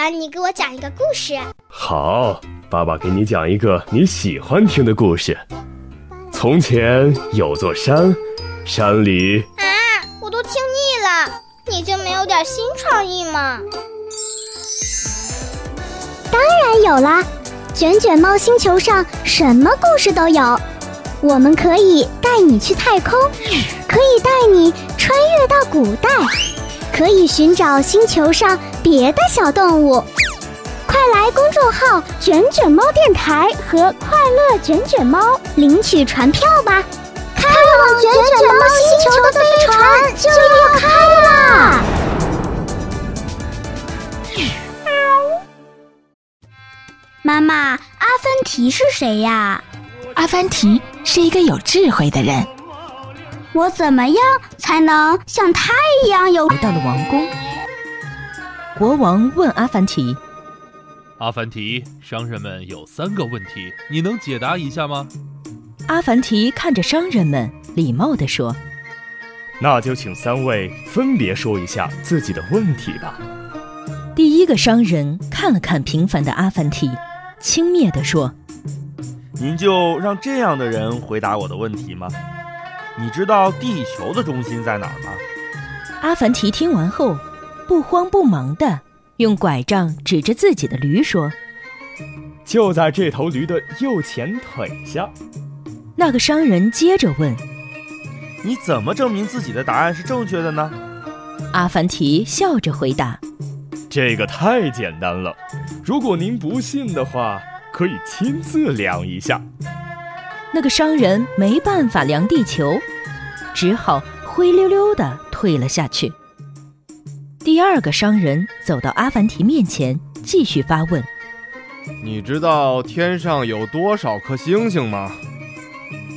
然你给我讲一个故事。 好，爸爸给你讲一个你喜欢听的故事。从前有座山，山里…… 我都听腻了，你就没有点新创意吗？ 当然有啦，卷卷猫星球上什么故事都有。我们可以带你去太空，可以带你穿越到古代，可以寻找星球上别的小动物。快来公众号卷卷猫电台和快乐卷卷猫领取船票吧，开往卷卷猫星球的飞船就要开啦！妈妈，阿凡提是谁呀？ 阿凡提是一个有智慧的人。 我怎么样才能像他一样有？ 来到了王宫，国王问阿凡提： 阿凡提，商人们有3个问题，你能解答一下吗？ 阿凡提看着商人们，礼貌地说： 那就请3位分别说一下自己的问题吧。 第一个商人看了看平凡的阿凡提，轻蔑地说： 您就让这样的人回答我的问题吗？你知道地球的中心在哪儿吗？ 阿凡提听完后，不慌不忙地用拐杖指着自己的驴说： 就在这头驴的右前腿下。 那个商人接着问： 你怎么证明自己的答案是正确的呢？ 阿凡提笑着回答： 这个太简单了，如果您不信的话，可以亲自量一下。 那个商人没办法量地球，只好灰溜溜地退了下去。第二个商人走到阿凡提面前，继续发问： 你知道天上有多少颗星星吗？